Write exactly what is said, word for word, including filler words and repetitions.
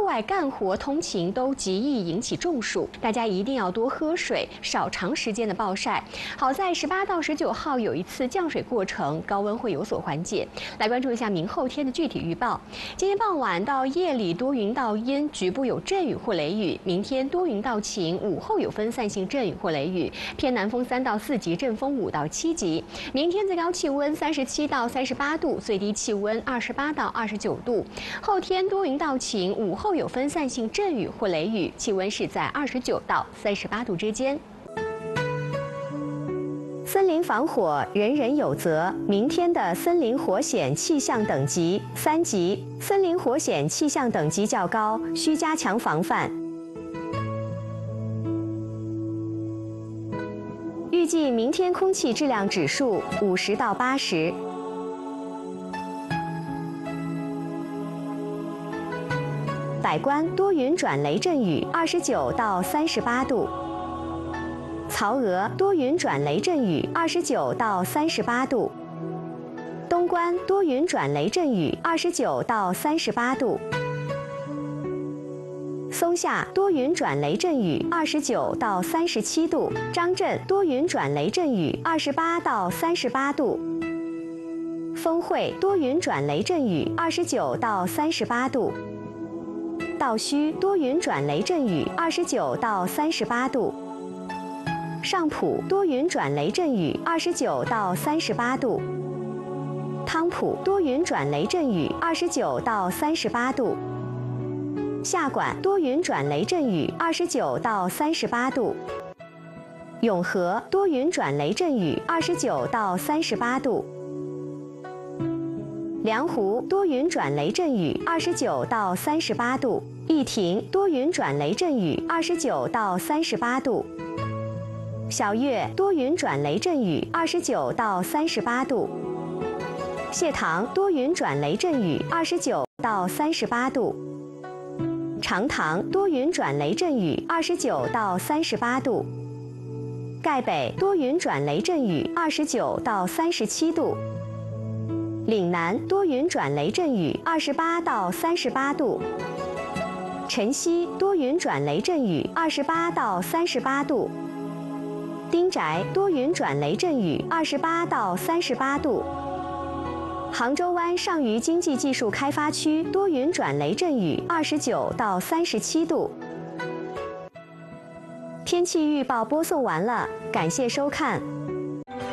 外干活、通勤都极易引起中暑，大家一定要多喝水，少长时间的暴晒。好在十八到十九号有一次降水过程，高温会有所缓解。来关注一下明后天的具体预报。今天傍晚到夜里多云到阴，局部有阵雨或雷雨。明天多云到晴，午后有分散性阵雨或雷雨，偏南风三到四级，阵风五到七级。明天最高气温三十七到三十八度，最低气温二十八到二十九度。后天多云到晴，午后有分散性阵雨或雷雨，气温是在二十九到三十八度之间。森林防火，人人有责。明天的森林火险气象等级三级，森林火险气象等级较高，需加强防范。预计明天空气质量指数五十到八十。百官多云转雷阵雨，二十九到三十八度。曹娥多云转雷阵雨，二十九到三十八度。东关多云转雷阵雨，二十九到三十八度。松下多云转雷阵雨，二十九到三十七度。张镇多云转雷阵雨，二十八到三十八度。丰会多云转雷阵雨，二十九到三十八度。道圩多云转雷阵雨，二十九到三十八度。上浦多云转雷阵雨，二十九到三十八度。汤浦多云转雷阵雨，二十九到三十八度。下馆多云转雷阵雨，二十九到三十八度。永和多云转雷阵雨，二十九到三十八度。梁湖多云转雷阵雨，二十九到三十八度。义亭多云转雷阵雨，二十九到三十八度。小月多云转雷阵雨，二十九到三十八度。谢塘多云转雷阵雨，二十九到三十八度。长塘多云转雷阵雨，二十九到三十八度。盖北多云转雷阵雨，二十九到三十七度。岭南多云转雷阵雨，二十八到三十八度。辰溪多云转雷阵雨，二十八到三十八度。丁宅多云转雷阵雨，二十八到三十八度。杭州湾上虞经济技术开发区多云转雷阵雨，二十九到三十七度。天气预报播送完了，感谢收看。